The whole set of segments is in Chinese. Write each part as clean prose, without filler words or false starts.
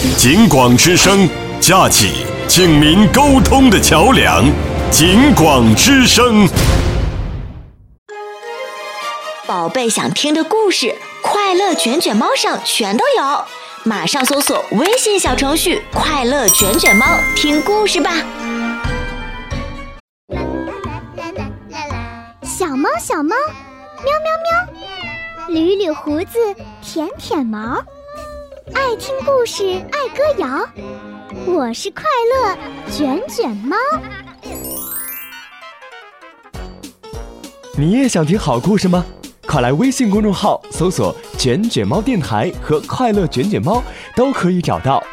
警广之声，架起警民沟通的桥梁。警广之声， 宝贝想听的故事，快乐卷卷猫上全都有，马上搜索微信小程序“快乐卷卷猫”，听故事吧。 小猫小猫，喵喵喵，捋捋胡子，舔舔毛，爱听故事，爱歌谣，我是快乐卷卷猫。 你也想听好故事吗？快来微信公众号搜索卷卷猫电台和快乐卷卷猫，都可以找到。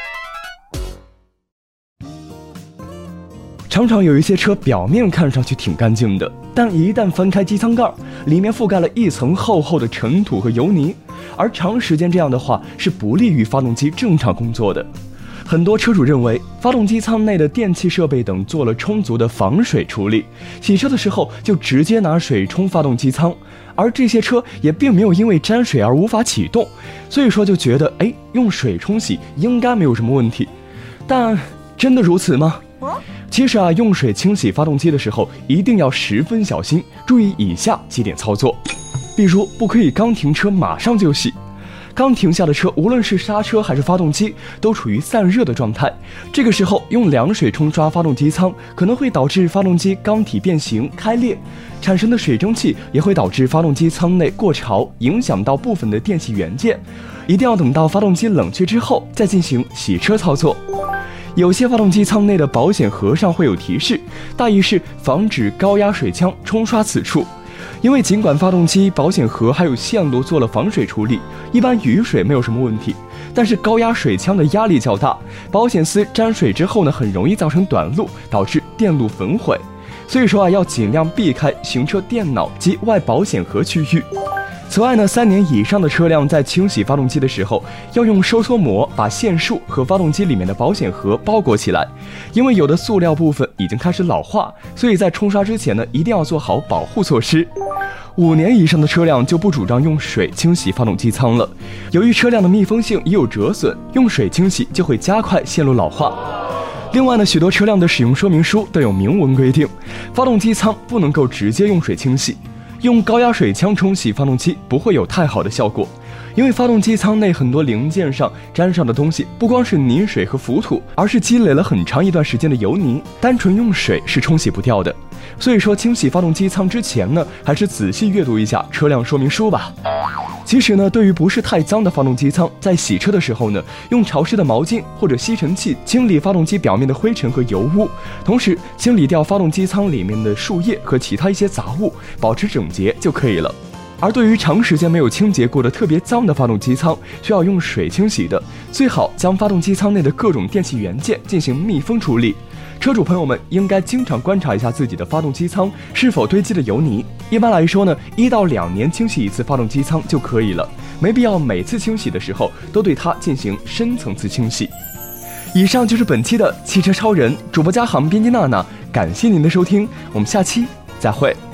常常有一些车表面看上去挺干净的，但一旦翻开机舱盖，里面覆盖了一层厚厚的尘土和油泥，而长时间这样的话是不利于发动机正常工作的。很多车主认为发动机舱内的电气设备等做了充足的防水处理，洗车的时候就直接拿水冲发动机舱，而这些车也并没有因为沾水而无法启动，所以说就觉得用水冲洗应该没有什么问题。但真的如此吗？其实用水清洗发动机的时候一定要十分小心，注意以下几点操作。比如不可以刚停车马上就洗，刚停下的车无论是刹车还是发动机都处于散热的状态，这个时候用凉水冲刷发动机舱可能会导致发动机缸体变形开裂，产生的水蒸气也会导致发动机舱内过潮，影响到部分的电气元件。一定要等到发动机冷却之后再进行洗车操作。有些发动机舱内的保险盒上会有提示，大意是防止高压水枪冲刷此处。因为尽管发动机保险盒还有线路做了防水处理，一般雨水没有什么问题，但是高压水枪的压力较大，保险丝沾水之后呢，很容易造成短路，导致电路焚毁。所以说要尽量避开行车电脑及外保险盒区域。此外呢，3年以上的车辆在清洗发动机的时候，要用收缩膜把线束和发动机里面的保险盒包裹起来，因为有的塑料部分已经开始老化，所以在冲刷之前呢，一定要做好保护措施。5年以上的车辆就不主张用水清洗发动机舱了，由于车辆的密封性已有折损，用水清洗就会加快线路老化。另外呢，许多车辆的使用说明书都有明文规定，发动机舱不能够直接用水清洗，用高压水枪冲洗发动机不会有太好的效果，因为发动机舱内很多零件上沾上的东西不光是泥水和浮土，而是积累了很长一段时间的油泥，单纯用水是冲洗不掉的。所以说清洗发动机舱之前呢，还是仔细阅读一下车辆说明书吧。其实呢，对于不是太脏的发动机舱，在洗车的时候呢，用潮湿的毛巾或者吸尘器清理发动机表面的灰尘和油污，同时清理掉发动机舱里面的树叶和其他一些杂物，保持整洁就可以了。而对于长时间没有清洁过的特别脏的发动机舱，需要用水清洗的，最好将发动机舱内的各种电气元件进行密封处理。车主朋友们应该经常观察一下自己的发动机舱是否堆积了油泥。一般来说呢，1到2年清洗一次发动机舱就可以了，没必要每次清洗的时候都对它进行深层次清洗。以上就是本期的汽车超人，主播嘉航，编辑娜娜，感谢您的收听，我们下期再会。